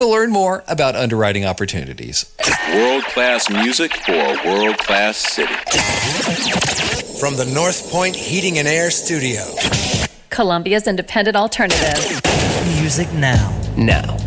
to learn more about underwriting opportunities. World-class music for a world-class city. From the North Point Heating and Air Studio. Columbia's independent alternative. Music now. Now.